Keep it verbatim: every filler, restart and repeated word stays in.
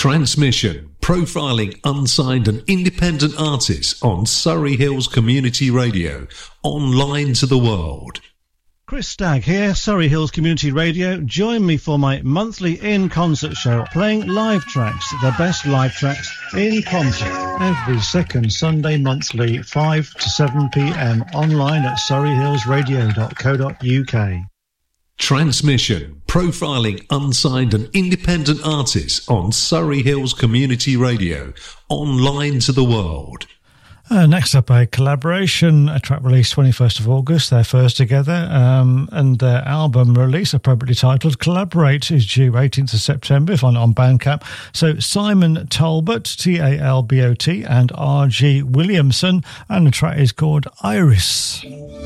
Transmission, profiling unsigned and independent artists on Surrey Hills Community Radio, online to the world. Chris Stagg here, Surrey Hills Community Radio. Join me for my monthly in-concert show, playing live tracks, the best live tracks in concert. Every second Sunday monthly, five to seven p.m, online at surrey hills radio dot co dot uk. Transmission, profiling unsigned and independent artists on Surrey Hills Community Radio, online to the world. Uh, next up, a collaboration, a track released twenty-first of August, their first together, um, and their album release, appropriately titled Collaborate, is due eighteenth of September, if on, on Bandcamp. So Simon Talbot, T A L B O T, and R G Williamson, and the track is called Iris.